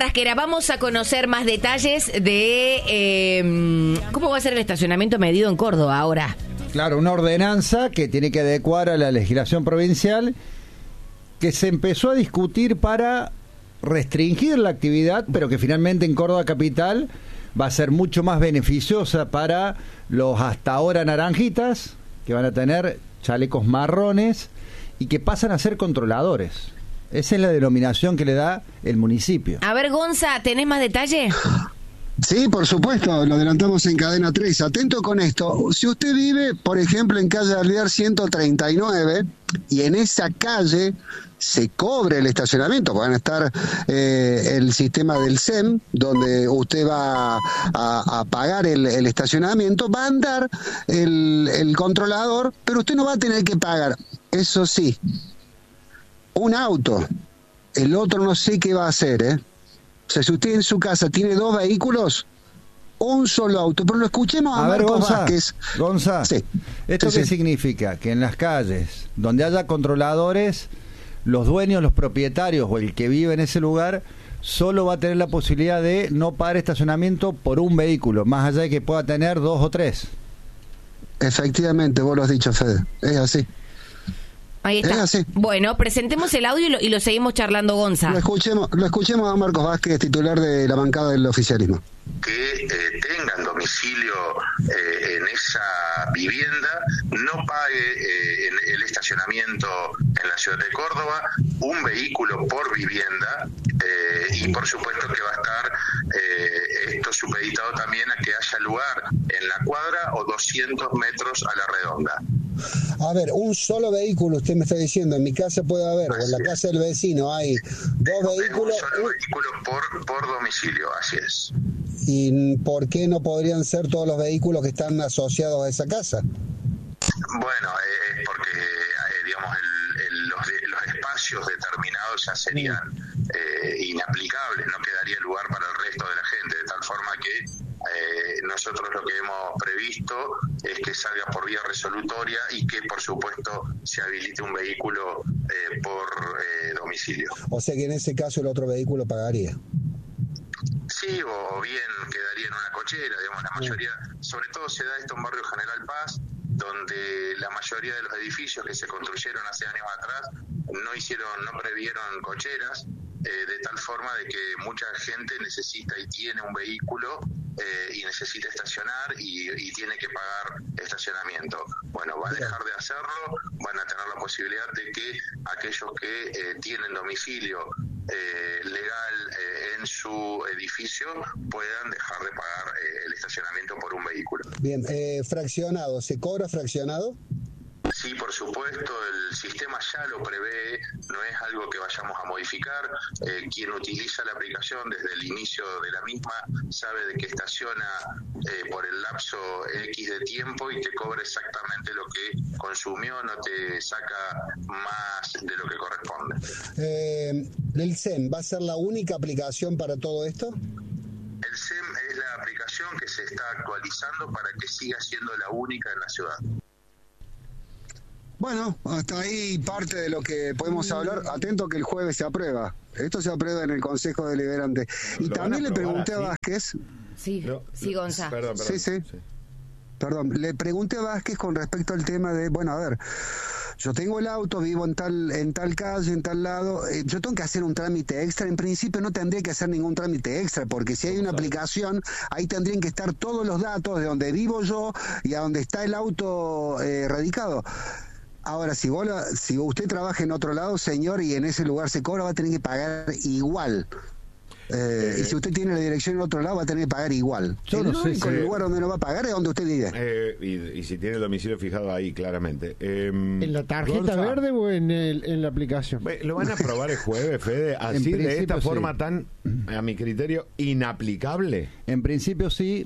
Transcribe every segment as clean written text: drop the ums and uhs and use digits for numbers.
Rasquera, vamos a conocer más detalles de cómo va a ser el estacionamiento medido en Córdoba ahora. Claro, una ordenanza que tiene que adecuar a la legislación provincial que se empezó a discutir para restringir la actividad, pero que finalmente en Córdoba capital va a ser mucho más beneficiosa para los hasta ahora naranjitas, que van a tener chalecos marrones y que pasan a ser controladores. Esa es la denominación que le da el municipio. A ver, Gonza, ¿tenés más detalle? Sí, por supuesto, lo adelantamos en Cadena 3. Atento con esto. Si usted vive, por ejemplo, en calle Alvear 139 y en esa calle se cobre el estacionamiento, van a estar el sistema del SEM, donde usted va a pagar el estacionamiento, va a andar el controlador, pero usted no va a tener que pagar. Eso sí, un auto, el otro no sé qué va a hacer, O sea, si usted en su casa tiene 2 vehículos, un solo auto. Pero lo escuchemos a Marcos Gonza, Vázquez. Gonza, sí. ¿Esto qué significa? Que en las calles donde haya controladores, los dueños, los propietarios o el que vive en ese lugar solo va a tener la posibilidad de no pagar estacionamiento por un vehículo, más allá de que pueda tener 2 o 3. Efectivamente, vos lo has dicho, Fede. Es así. Ahí está. Bueno, presentemos el audio y lo seguimos charlando, Gonza. Lo escuchemos a Marcos Vázquez, titular de la bancada del oficialismo. Que tengan domicilio en esa vivienda, no pague el estacionamiento en la ciudad de Córdoba, un vehículo por vivienda, y por supuesto que va a estar esto supeditado también a que haya lugar en la cuadra o 200 metros a la redonda. A ver, un solo vehículo, usted me está diciendo, en mi casa puede haber, o en la casa del vecino hay 2 vehículos. Un solo vehículo por domicilio, así es. ¿Y por qué no podrían ser todos los vehículos que están asociados a esa casa? Bueno, porque digamos los espacios determinados ya serían inaplicables, no quedaría lugar para el resto de la gente, de tal forma que nosotros lo que hemos previsto es que salga por vía resolutoria y que por supuesto se habilite un vehículo por domicilio. O sea que en ese caso el otro vehículo pagaría. Sí, o bien quedaría en una cochera, digamos, la mayoría, sobre todo se da esto en Barrio General Paz, donde la mayoría de los edificios que se construyeron hace años atrás no previeron cocheras, de tal forma de que mucha gente necesita y tiene un vehículo y necesita estacionar y tiene que pagar estacionamiento. Bueno, va a dejar de hacerlo, van a tener la posibilidad de que aquellos que tienen domicilio legal en su edificio puedan dejar de pagar el estacionamiento por un vehículo. Bien, fraccionado, ¿se cobra fraccionado? Sí, por supuesto, el sistema ya lo prevé, no es algo que vayamos a modificar. Quien utiliza la aplicación desde el inicio de la misma sabe de que estaciona por el lapso X de tiempo y te cobra exactamente lo que consumió, no te saca más de lo que corresponde. ¿El SEM va a ser la única aplicación para todo esto? El SEM es la aplicación que se está actualizando para que siga siendo la única en la ciudad. Bueno, hasta ahí parte de lo que podemos hablar. Atento que el jueves se aprueba. Esto se aprueba en el Consejo Deliberante. Y también le pregunté a Vázquez. Sí, Gonza. Perdón. Sí. Perdón, le pregunté a Vázquez con respecto al tema de, bueno, a ver, yo tengo el auto, vivo en tal calle, en tal lado, yo tengo que hacer un trámite extra. En principio no tendría que hacer ningún trámite extra, porque si hay una aplicación, ahí tendrían que estar todos los datos de donde vivo yo y a donde está el auto radicado. Ahora, si usted trabaja en otro lado, señor, y en ese lugar se cobra, va a tener que pagar igual. Y si usted tiene la dirección en otro lado, va a tener que pagar igual. Yo no sé el lugar donde no va a pagar es donde usted vive. Y si tiene el domicilio fijado ahí, claramente. ¿En la tarjeta verde o en la aplicación? ¿Lo van a aprobar el jueves, Fede? Así, de esta forma tan, a mi criterio, inaplicable. En principio sí.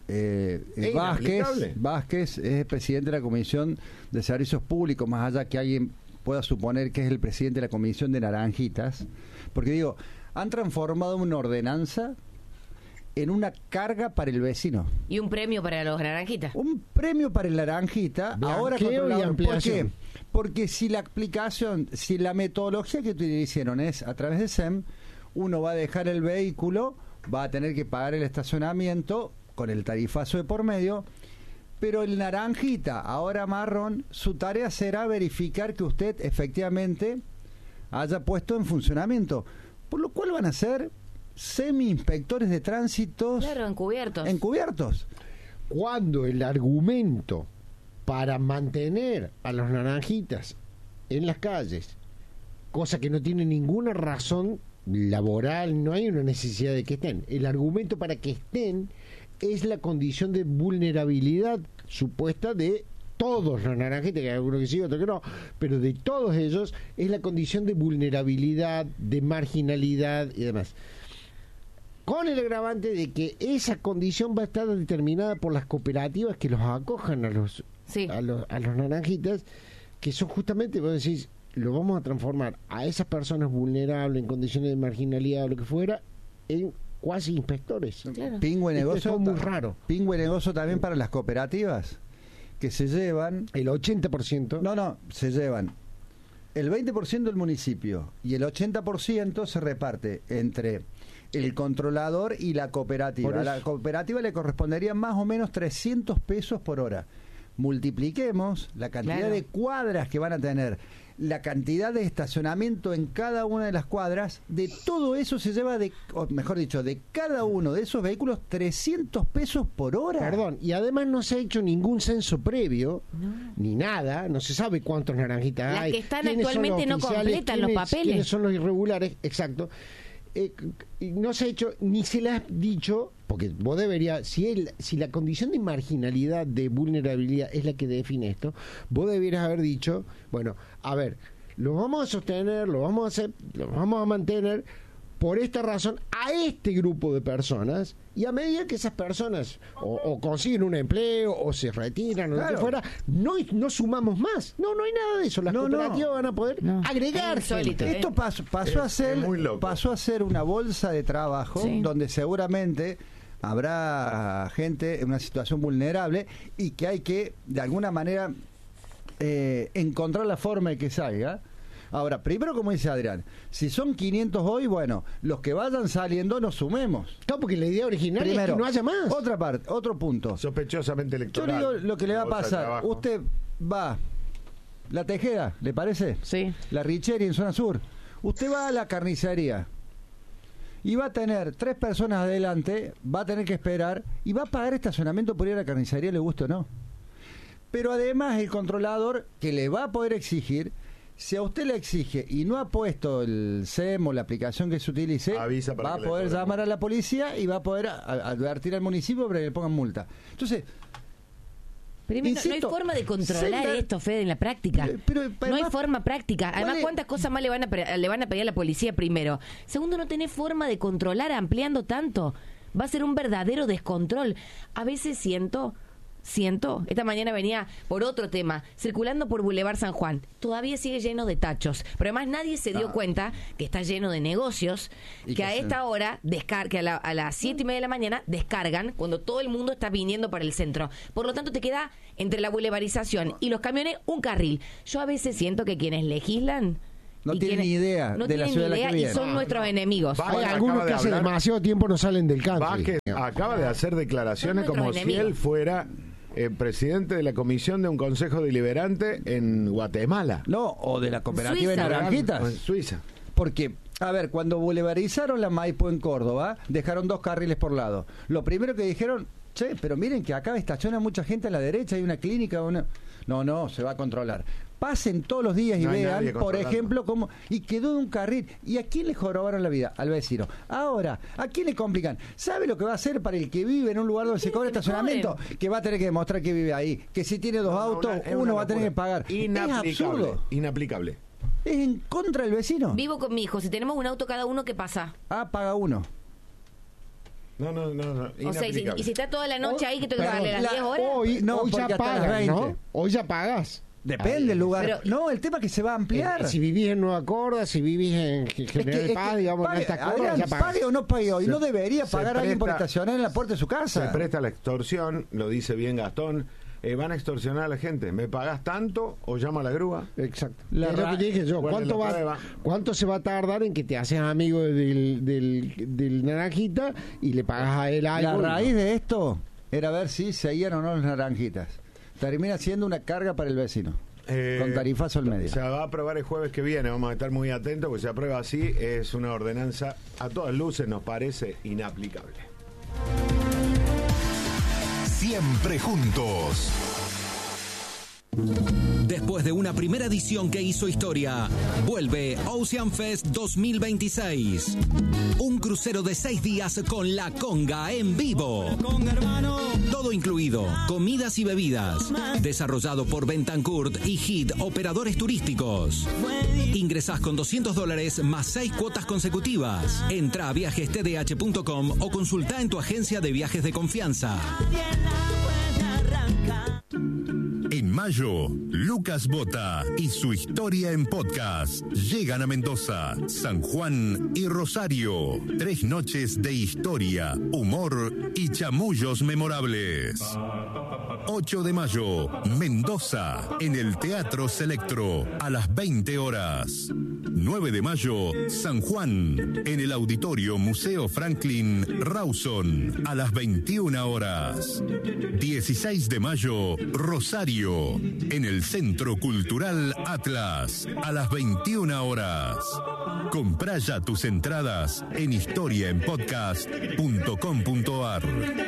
Vázquez es el presidente de la Comisión de Servicios Públicos, más allá que alguien pueda suponer que es el presidente de la Comisión de Naranjitas, porque digo, han transformado una ordenanza en una carga para el vecino. Y un premio para los naranjitas. Un premio para el naranjita. Ahora controlador. ¿Por qué? Porque si la aplicación, si la metodología que hicieron es a través de SEM, uno va a dejar el vehículo, va a tener que pagar el estacionamiento con el tarifazo de por medio, pero el naranjita, ahora marrón, su tarea será verificar que usted efectivamente haya puesto en funcionamiento, por lo cual van a ser semi-inspectores de tránsito. Claro, encubiertos. Encubiertos. Cuando el argumento para mantener a los naranjitas en las calles, cosa que no tiene ninguna razón laboral, no hay una necesidad de que estén, el argumento para que estén es la condición de vulnerabilidad supuesta de todos los naranjitas, que hay algunos que sí, otros que no, pero de todos ellos es la condición de vulnerabilidad, de marginalidad y demás. Con el agravante de que esa condición va a estar determinada por las cooperativas que los acojan a los naranjitas, que son justamente, vos decís, lo vamos a transformar a esas personas vulnerables en condiciones de marginalidad o lo que fuera en cuasi inspectores. Claro. Pingüe negocio, es muy raro. Pingüe negocio también para las cooperativas, que se llevan El 80%. No, se llevan el 20% del municipio y el 80% se reparte entre el controlador y la cooperativa. A la cooperativa le correspondería más o menos 300 pesos por hora. Multipliquemos la cantidad de cuadras que van a tener, la cantidad de estacionamiento en cada una de las cuadras, de todo eso se lleva, de cada uno de esos vehículos 300 pesos por hora. Perdón, y además no se ha hecho ningún censo previo, ni nada, no se sabe cuántos naranjitas Las hay. que están actualmente no completan los papeles. ¿Quiénes son los irregulares? Exacto. No se ha hecho, ni se le ha dicho, porque vos deberías, si la condición de marginalidad, de vulnerabilidad es la que define esto, vos deberías haber dicho, bueno, a ver, lo vamos a sostener, lo vamos a hacer, lo vamos a mantener por esta razón a este grupo de personas, y a medida que esas personas o consiguen un empleo o se retiran o lo que fuera, no sumamos más. No hay nada de eso. Las cooperativas van a poder agregar gente. Esto pasó a ser una bolsa de trabajo donde seguramente habrá gente en una situación vulnerable y que hay que de alguna manera encontrar la forma de que salga. Ahora, primero, como dice Adrián, si son 500 hoy, bueno, los que vayan saliendo nos sumemos. No, porque la idea original es que no haya más. Otro punto. Sospechosamente electoral. Yo digo lo que le va a pasar. Usted va, la Tejeda, ¿le parece? Sí. La Richeri en zona sur. Usted va a la carnicería y va a tener 3 personas adelante, va a tener que esperar y va a pagar estacionamiento por ir a la carnicería, le guste o no. Pero además el controlador que le va a poder exigir, si a usted le exige y no ha puesto el SEM o la aplicación que se utilice, va a poder llamar a la policía y va a poder advertir al municipio para que le pongan multa. Entonces, primero, no hay forma de controlar esto, Fede, en la práctica. No hay forma práctica. Además, ¿cuántas cosas más le van a pedir a la policía primero? Segundo, no tenés forma de controlar ampliando tanto. Va a ser un verdadero descontrol. A veces siento, esta mañana venía por otro tema, circulando por Boulevard San Juan, todavía sigue lleno de tachos, pero además nadie se dio cuenta que está lleno de negocios, que a esta hora, que a las 7:30 de la mañana, descargan cuando todo el mundo está viniendo para el centro. Por lo tanto, te queda entre la boulevarización y los camiones un carril. Yo a veces siento que quienes legislan no tienen ni idea de la ciudad de la que vienen. Y son nuestros enemigos. Hay algunos que hace demasiado tiempo no salen del country. Vázquez acaba de hacer declaraciones como si él fuera presidente de la comisión de un consejo deliberante en Guatemala. No, o de la cooperativa de Naranjitas. En Suiza. Porque, a ver, cuando boulevarizaron la Maipo en Córdoba, dejaron 2 carriles por lado. Lo primero que dijeron, pero miren que acá estaciona mucha gente a la derecha, hay una clínica, No, se va a controlar. Pasen todos los días y vean, por ejemplo, cómo... Y quedó de un carril. ¿Y a quién le jorobaron la vida? Al vecino. Ahora, ¿a quién le complican? ¿Sabe lo que va a hacer para el que vive en un lugar donde se cobra estacionamiento? Que va a tener que demostrar que vive ahí. Que si tiene 2 autos, uno va a tener que pagar. Es absurdo. Inaplicable. Es en contra del vecino. Vivo con mi hijo. Si tenemos un auto cada uno, ¿qué pasa? Paga uno. No. O sea, y si está toda la noche ahí, que tengo que darle las 10 horas. Hoy ya pagas, ¿no? Hoy ya pagas. Depende del lugar. Pero, el tema es que se va a ampliar. Si vivís en Nueva Córdoba, si vivís en General Paz, digamos, en estas cosas, ya pagas. Pague o no pague hoy. No debería pagar a alguien por estacionar en la puerta de su casa. Se presta la extorsión, lo dice bien Gastón. van a extorsionar a la gente. ¿Me pagás tanto o llama a la grúa? Exacto. Es lo que dije yo. ¿Cuánto se va a tardar en que te haces amigo del naranjita y le pagas a él algo? La raíz de esto era ver si seguían o no los naranjitas. Termina siendo una carga para el vecino. Con tarifazo al medio. Se va a aprobar el jueves que viene, vamos a estar muy atentos, porque si se aprueba así, es una ordenanza a todas luces, nos parece inaplicable. Siempre juntos. Después de una primera edición que hizo historia, vuelve Ocean Fest 2026. Un crucero de 6 días con La Conga en vivo. Todo incluido, comidas y bebidas. Desarrollado por Bentancourt y HIT Operadores Turísticos. Ingresás con $200 más 6 cuotas consecutivas. Entra a viajestdh.com o consulta en tu agencia de viajes de confianza. En mayo, Lucas Bota y su historia en podcast llegan a Mendoza, San Juan y Rosario. 3 noches de historia, humor y chamullos memorables. 8 de mayo, Mendoza, en el Teatro Selectro, a las 20 horas. 9 de mayo, San Juan, en el Auditorio Museo Franklin Rawson, a las 21 horas. 16 de mayo, Rosario, en el Centro Cultural Atlas, a las 21 horas. Comprá ya tus entradas en historiaenpodcast.com.ar.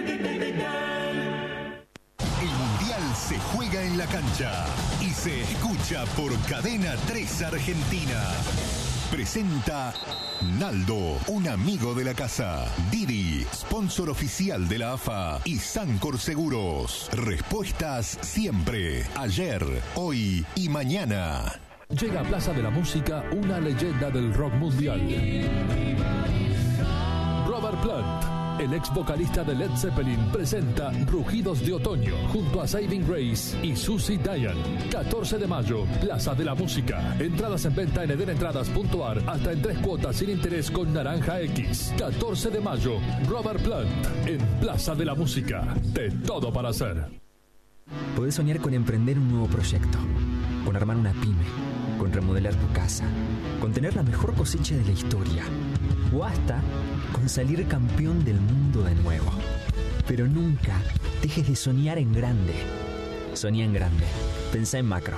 El Mundial se juega en la cancha y se escucha por Cadena 3 Argentina. Presenta Naldo, un amigo de la casa. Didi, sponsor oficial de la AFA y Sancor Seguros. Respuestas siempre, ayer, hoy y mañana. Llega a Plaza de la Música una leyenda del rock mundial. Robert Plant, el ex vocalista de Led Zeppelin, presenta Rugidos de Otoño junto a Saving Grace y Susie Diane. 14 de mayo, Plaza de la Música. Entradas en venta en edenentradas.ar hasta en 3 cuotas sin interés con Naranja X. 14 de mayo, Robert Plant en Plaza de la Música. De todo para hacer. Podés soñar con emprender un nuevo proyecto, con armar una pyme, con remodelar tu casa, con tener la mejor cosecha de la historia, o hasta con salir campeón del mundo de nuevo. Pero nunca dejes de soñar en grande. Soñá en grande. Pensá en macro.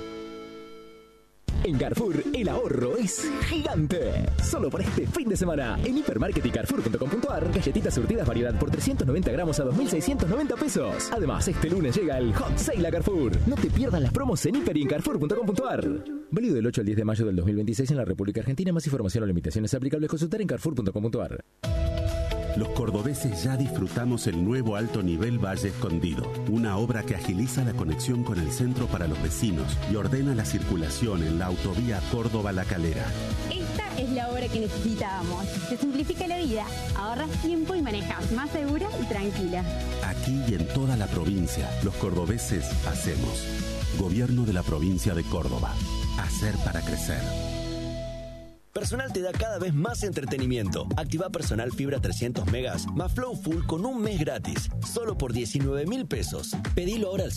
En Carrefour, el ahorro es gigante. Solo para este fin de semana, en Hipermarket y Carrefour.com.ar, galletitas surtidas variedad por 390 gramos a 2.690 pesos. Además, este lunes llega el Hot Sale a Carrefour. No te pierdas las promos en Hiper y en Carrefour.com.ar. Válido del 8 al 10 de mayo del 2026 en la República Argentina. Más información o limitaciones aplicables consultar en Carrefour.com.ar. Los cordobeses ya disfrutamos el nuevo alto nivel Valle Escondido, una obra que agiliza la conexión con el centro para los vecinos y ordena la circulación en la autovía Córdoba-La Calera. Esta es la obra que necesitábamos. Te simplifica la vida, ahorras tiempo y manejas más segura y tranquila. Aquí y en toda la provincia, los cordobeses hacemos. Gobierno de la provincia de Córdoba. Hacer para crecer. Personal te da cada vez más entretenimiento. Activa Personal Fibra 300 megas más Flow Full con un mes gratis. Solo por 19.000 pesos. Pedilo ahora al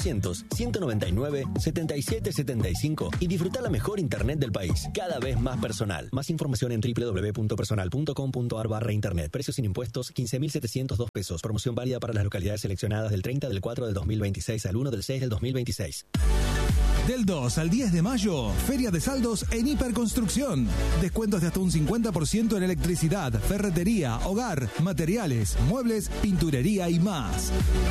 0800-199-7775 y disfruta la mejor internet del país. Cada vez más personal. Más información en www.personal.com.ar/internet. Precios sin impuestos 15.702 pesos. Promoción válida para las localidades seleccionadas del 30 del 4 del 2026 al 1 del 6 del 2026. Del 2 al 10 de mayo, Feria de Saldos en Hiperconstrucción. Descuentos de hasta un 50% en electricidad, ferretería, hogar, materiales, muebles, pinturería y más.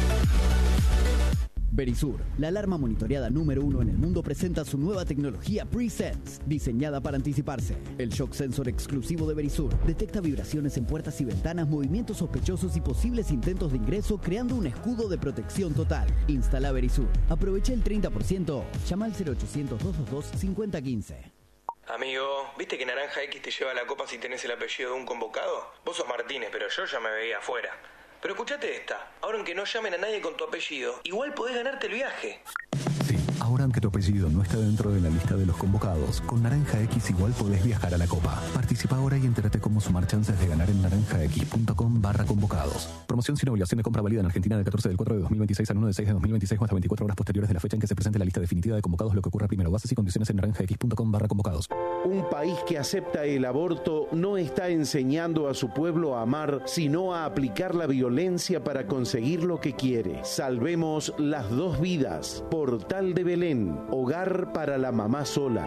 Verisur, la alarma monitoreada número 1 en el mundo, presenta su nueva tecnología Pre-Sense, diseñada para anticiparse. El shock sensor exclusivo de Verisur detecta vibraciones en puertas y ventanas, movimientos sospechosos y posibles intentos de ingreso, creando un escudo de protección total. Instala Verisur. Aprovecha el 30%. Llama al 0800-222-5015. Amigo, ¿viste que Naranja X te lleva la copa si tenés el apellido de un convocado? Vos sos Martínez, pero yo ya me veía afuera. Pero escuchate esta, ahora aunque no llamen a nadie con tu apellido, igual podés ganarte el viaje. Sí, ahora aunque tu apellido no está dentro de la lista de los convocados. Con Naranja X igual podés viajar a la Copa. Participa ahora y entérate cómo sumar chances de ganar en naranjax.com/convocados. Promoción sin obligación de compra válida en Argentina del 14 del 4 de 2026 al 1 de 6 de 2026 o hasta 24 horas posteriores de la fecha en que se presente la lista definitiva de convocados, lo que ocurra primero. Bases y condiciones en naranjax.com/convocados. Un país que acepta el aborto no está enseñando a su pueblo a amar, sino a aplicar la violencia para conseguir lo que quiere. Salvemos las 2 vidas. Portal de Belén, hogar para la mamá sola.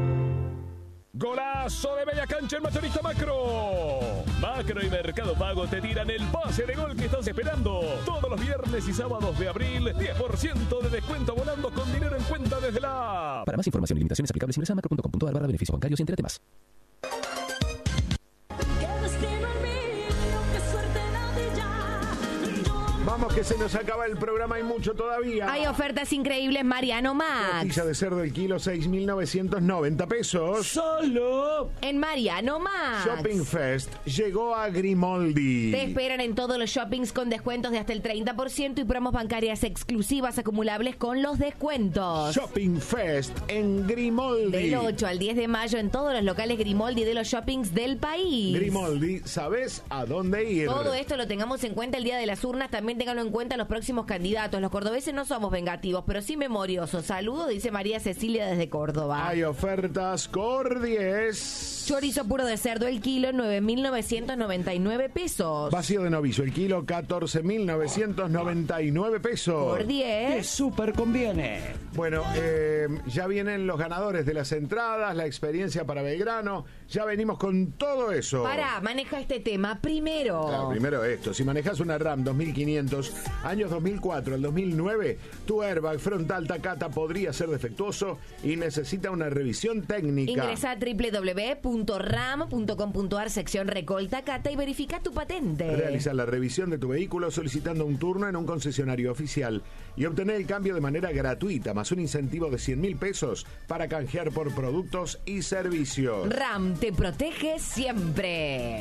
¡Golazo de media cancha en Mayorista Macro! Macro y Mercado Pago te tiran el pase de gol que estás esperando. Todos los viernes y sábados de abril, 10% de descuento volando con dinero en cuenta desde la app. Para más información y limitaciones aplicables ingresa a macro.com.ar/beneficios bancarios y entérate más. Vamos que se nos acaba el programa y mucho todavía. Hay ofertas increíbles, Mariano Max. Costilla de cerdo el kilo, 6.990 pesos. Solo en Mariano Max. Shopping Fest llegó a Grimoldi. Te esperan en todos los shoppings con descuentos de hasta el 30% y promos bancarias exclusivas acumulables con los descuentos. Shopping Fest en Grimoldi. Del 8 al 10 de mayo en todos los locales Grimoldi de los shoppings del país. Grimoldi, ¿sabes a dónde ir? Todo esto lo tengamos en cuenta el día de las urnas. También ténganlo en cuenta los próximos candidatos. Los cordobeses no somos vengativos, pero sí memoriosos. Saludos, dice María Cecilia desde Córdoba. Hay ofertas Cordies. Chorizo puro de cerdo el kilo, 9.999 pesos. Vacío de novillo el kilo, 14.999 pesos. Cordies. ¡Qué súper conviene! Bueno, ya vienen los ganadores de las entradas, la experiencia para Belgrano. Ya venimos con todo eso. Pará, maneja este tema primero. Claro, primero esto. Si manejas una RAM 2500, años 2004 al 2009, tu airbag frontal Takata podría ser defectuoso y necesita una revisión técnica. Ingresa a www.ram.com.ar, sección Recol Takata, y verifica tu patente. Realiza la revisión de tu vehículo solicitando un turno en un concesionario oficial y obtener el cambio de manera gratuita, más un incentivo de 100.000 pesos para canjear por productos y servicios. RAM te protege siempre.